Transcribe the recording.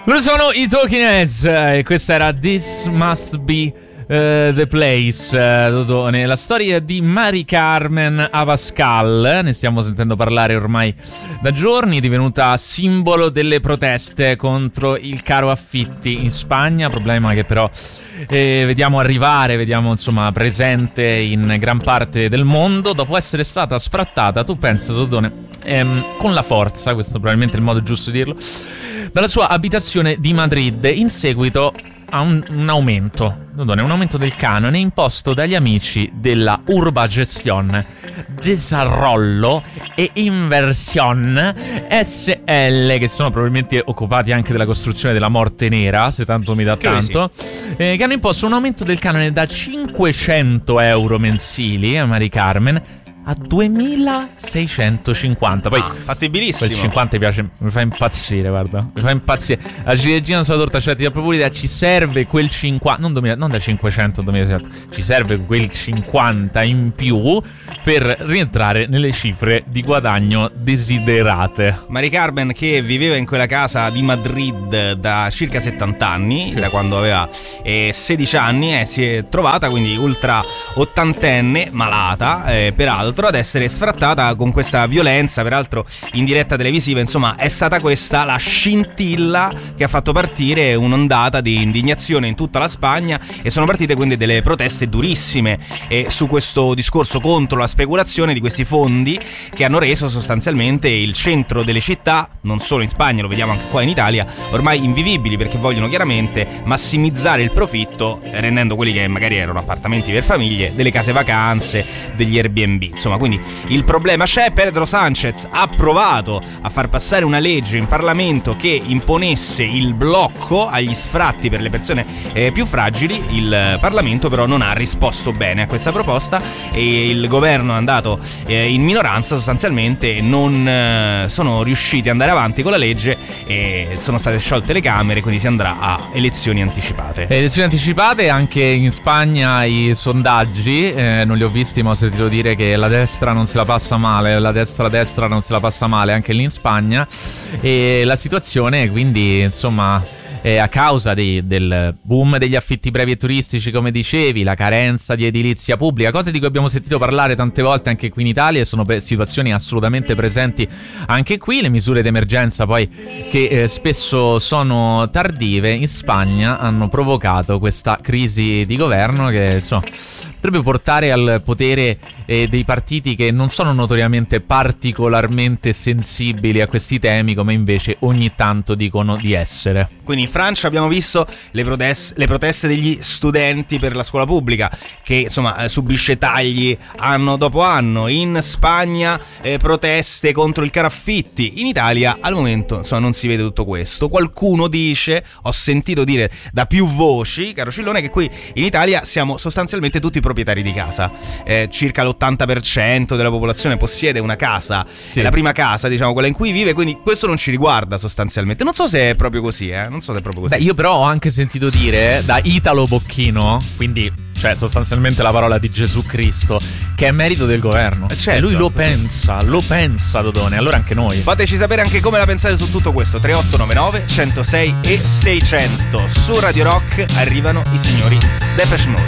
Loro sono i Talking Heads e questa era This Must Be The Place, Dodone. La storia di Mari Carmen Abascal, ne stiamo sentendo parlare ormai da giorni, divenuta simbolo delle proteste contro il caro affitti in Spagna, problema che però vediamo arrivare, vediamo insomma presente in gran parte del mondo, dopo essere stata sfrattata, tu pensa Dodone, con la forza, questo probabilmente è il modo giusto di dirlo, dalla sua abitazione di Madrid in seguito a un aumento, Dodone, un aumento del canone imposto dagli amici della Urba Gestión Desarrollo e Inversión SL, che sono probabilmente occupati anche della costruzione della Morte Nera, se tanto mi dà tanto, che hanno imposto un aumento del canone da 500 euro mensili a Mari Carmen a 2650. Poi fattibilissimo. Quel 50 piace, mi fa impazzire, guarda. Mi fa impazzire. La ciliegina sulla torta, cioè ti dà proprio l'idea, ci serve quel 50, non da 500 a 2600, ci serve quel 50 in più per rientrare nelle cifre di guadagno desiderate. Mari Carmen, che viveva in quella casa di Madrid da circa 70 anni, da quando aveva 16 anni, si è trovata quindi ultra ottantenne, malata, peraltro, ad essere sfrattata con questa violenza, peraltro in diretta televisiva. Insomma, è stata questa la scintilla che ha fatto partire un'ondata di indignazione in tutta la Spagna, e sono partite quindi delle proteste durissime su questo discorso contro la speculazione di questi fondi che hanno reso sostanzialmente il centro delle città, non solo in Spagna, lo vediamo anche qua in Italia, ormai invivibili, perché vogliono chiaramente massimizzare il profitto, rendendo quelli che magari erano appartamenti per famiglie delle case vacanze, degli Airbnb. Insomma, quindi il problema c'è. Pedro Sánchez ha provato a far passare una legge in Parlamento che imponesse il blocco agli sfratti per le persone più fragili. Il Parlamento però non ha risposto bene a questa proposta e il governo è andato in minoranza sostanzialmente, non sono riusciti ad andare avanti con la legge e sono state sciolte le Camere, quindi si andrà a elezioni anticipate. Elezioni anticipate anche in Spagna. I sondaggi non li ho visti, ma ho sentito dire che la destra non se la passa male, la destra non se la passa male anche lì in Spagna, e la situazione quindi insomma a causa del boom degli affitti brevi e turistici, come dicevi, la carenza di edilizia pubblica, cose di cui abbiamo sentito parlare tante volte anche qui in Italia, e sono situazioni assolutamente presenti anche qui. Le misure d'emergenza poi che spesso sono tardive in Spagna hanno provocato questa crisi di governo che insomma potrebbe portare al potere dei partiti che non sono notoriamente particolarmente sensibili a questi temi, come invece ogni tanto dicono di essere. Quindi in Francia abbiamo visto le proteste degli studenti per la scuola pubblica, che insomma subisce tagli anno dopo anno. In Spagna proteste contro il caro affitti. In Italia al momento insomma non si vede tutto questo. Qualcuno dice, ho sentito dire da più voci, caro Cillone, che qui in Italia siamo sostanzialmente tutti proprietari di casa. Circa l'80% della popolazione possiede una casa, la prima casa, diciamo, quella in cui vive, quindi questo non ci riguarda sostanzialmente. Non so se è proprio così, non so se è proprio così. Beh, io però ho anche sentito dire da Italo Bocchino, quindi cioè sostanzialmente la parola di Gesù Cristo, che è merito del governo. Certo. E lui lo pensa Dodone, allora anche noi. Fateci sapere anche come la pensate su tutto questo. 3899 106 e 600. Su Radio Rock arrivano i signori Depeche Mode.